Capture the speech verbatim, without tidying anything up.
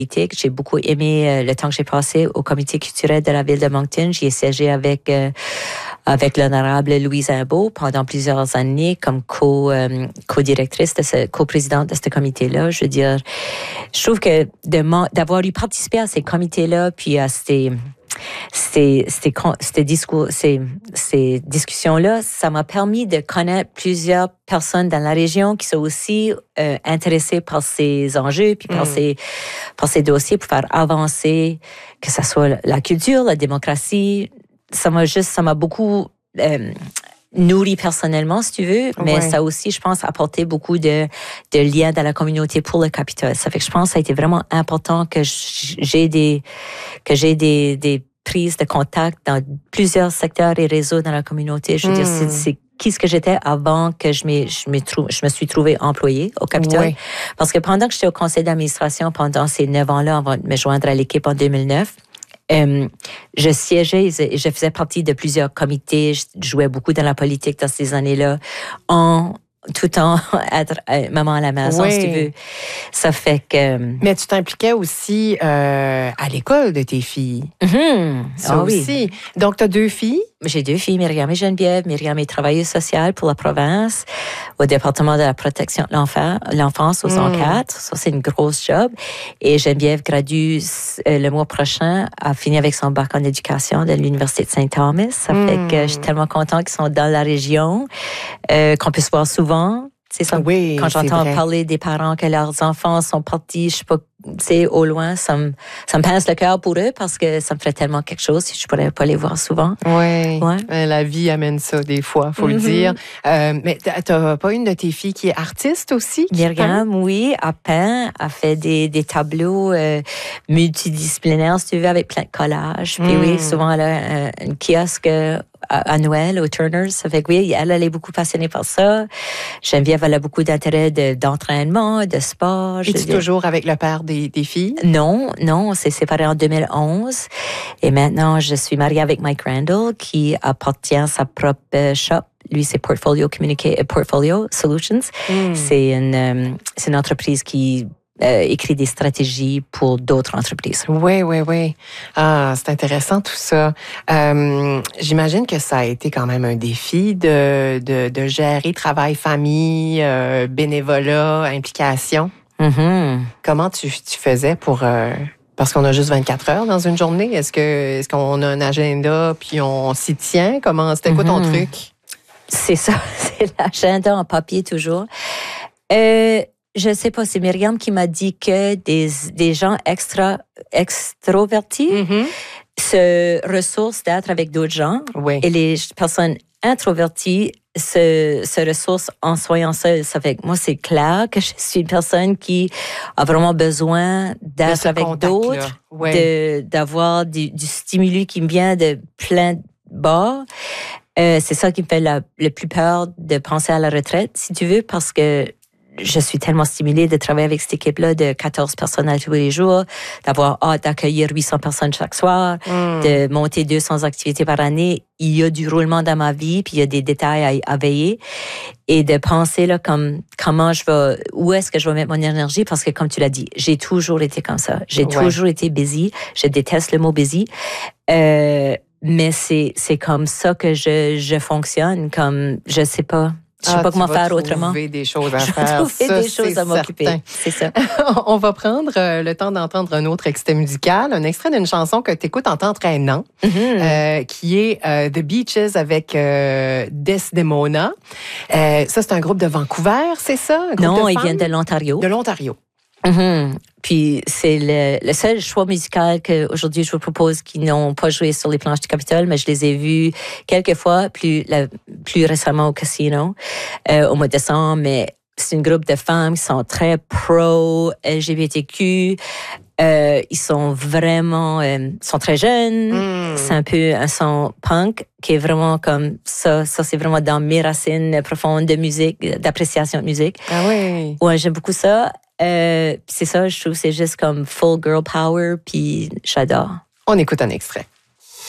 J'ai beaucoup aimé euh, le temps que j'ai passé au comité culturel de la ville de Moncton. J'y ai siégé avec euh, avec l'honorable Louise Imbeau pendant plusieurs années comme co, euh, co-directrice, de ce, co-présidente de ce comité-là. Je veux dire, je trouve que de, d'avoir eu participé à ces comités-là, puis à ces Ces, ces, ces, discours, ces, ces discussions-là, ça m'a permis de connaître plusieurs personnes dans la région qui sont aussi euh, intéressées par ces enjeux, puis par, mm. ces, par ces dossiers pour faire avancer, que ce soit la culture, la démocratie. Ça m'a juste, ça m'a beaucoup euh, nourri personnellement, si tu veux, mais ouais. ça a aussi, je pense, apporté beaucoup de, de liens dans la communauté pour le Capitole. Ça fait que je pense que ça a été vraiment important que j'ai des, que j'ai des, des prises de contact dans plusieurs secteurs et réseaux dans la communauté. Je veux mm. dire, c'est, c'est qui ce que j'étais avant que je, je, me, trou, je me suis trouvée employée au Capitole. Oui. Parce que pendant que j'étais au conseil d'administration, pendant ces neuf ans-là, avant de me joindre à l'équipe en deux mille neuf, Euh, je siégeais et je faisais partie de plusieurs comités. Je jouais beaucoup dans la politique dans ces années-là, en tout en être maman à la maison, oui. si tu veux. Ça fait que... Mais tu t'impliquais aussi euh, à l'école de tes filles. Mm-hmm. Ça oh, aussi. Oui. Donc, tu as deux filles? J'ai deux filles, Myriam et Geneviève. Myriam est travailleuse sociale pour la province au département de la protection de l'enfant, l'enfance au cent quatre. Mm. Ça, c'est une grosse job. Et Geneviève gradue euh, le mois prochain, a fini avec son bac en éducation de l'Université de Saint-Thomas. Ça mm. fait que je suis tellement contente qu'ils sont dans la région, euh, qu'on peut se voir souvent. C'est ça. Oui, quand j'entends parler des parents que leurs enfants sont partis, je sais pas, tu sais, au loin, ça me, ça me pince le cœur pour eux parce que ça me ferait tellement quelque chose si je pourrais pas les voir souvent. Oui. Ouais. La vie amène ça des fois, faut mm-hmm. le dire. Euh, mais t'as pas une de tes filles qui est artiste aussi? Myriam, oui, a peint, a fait des, des tableaux euh, multidisciplinaires, si tu veux, avec plein de collages. Puis mm. oui, souvent, elle a euh, une kiosque à Noël, au Turner's. Ça fait que oui, elle, elle est beaucoup passionnée par ça. Geneviève, elle a beaucoup d'intérêt de, d'entraînement, de sport. Es-tu toujours avec le père des, des filles? Non, non, on s'est séparés en deux mille onze. Et maintenant, je suis mariée avec Mike Randall, qui appartient à sa propre shop. Lui, c'est Portfolio Communica- Portfolio Solutions. Mm. C'est une, euh, c'est une entreprise qui Euh, écrit des stratégies pour d'autres entreprises. Oui, oui, oui. Ah, c'est intéressant tout ça. Euh, j'imagine que ça a été quand même un défi de, de, de gérer travail, famille, euh, bénévolat, implication. Mm-hmm. Comment tu, tu faisais pour... Euh, parce qu'on a juste vingt-quatre heures dans une journée. Est-ce que est-ce qu'on a un agenda puis on s'y tient? Comment, c'était quoi ton mm-hmm. truc? C'est ça, c'est l'agenda en papier toujours. Euh, Je sais pas, c'est Myriam qui m'a dit que des, des gens extra, extrovertis mm-hmm. se ressourcent d'être avec d'autres gens. Oui. Et les personnes introverties se, se ressourcent en soyant seules. Ça fait que moi, c'est clair que je suis une personne qui a vraiment besoin d'être avec d'autres, ouais. de, d'avoir du, du stimuli qui me vient de plein de bords. Euh, c'est ça qui me fait la, le plus peur de penser à la retraite, si tu veux, parce que je suis tellement stimulée de travailler avec cette équipe-là de quatorze personnes à tous les jours, d'avoir hâte d'accueillir huit cents personnes chaque soir, mm. de monter deux cents activités par année. Il y a du roulement dans ma vie, puis il y a des détails à, à veiller. Et de penser là, comme, comment je vais, où est-ce que je vais mettre mon énergie, parce que comme tu l'as dit, j'ai toujours été comme ça. J'ai ouais. toujours été busy. Je déteste le mot busy. Euh, mais c'est, c'est comme ça que je, je fonctionne, comme, je sais pas. Je ne sais ah, pas comment faire autrement. Trouver des choses à je faire. Trouver ça, des choses à m'occuper. Certain. C'est ça. On va prendre euh, le temps d'entendre un autre extrait musical, un extrait d'une chanson que tu écoutes en t'entraînant, mm-hmm. euh, qui est euh, The Beaches avec euh, Desdemona. Euh, ça, c'est un groupe de Vancouver, c'est ça? Un groupe non, de ils viennent de l'Ontario. De l'Ontario. Mm-hmm. Puis c'est le, le seul choix musical qu'aujourd'hui je vous propose qui n'ont pas joué sur les planches du Capitole, mais je les ai vus quelques fois, plus, la, plus récemment au casino, euh, au mois de décembre. Mais c'est un groupe de femmes qui sont très pro-L G B T Q. Euh, ils sont vraiment, euh, sont très jeunes. Mm. C'est un peu un son punk qui est vraiment comme ça. Ça, c'est vraiment dans mes racines profondes de musique, d'appréciation de musique. Ah oui. Ouais, j'aime beaucoup ça. Euh, c'est ça, je trouve que c'est juste comme full girl power, puis j'adore. On écoute un extrait.